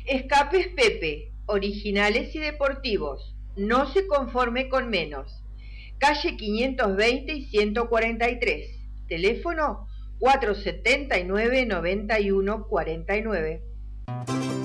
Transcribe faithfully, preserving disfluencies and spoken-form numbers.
Escapes Pepe, originales y deportivos. No se conforme con menos. Calle quinientos veinte y ciento cuarenta y tres. Teléfono cuatrocientos setenta y nueve, noventa y uno cuarenta y nueve.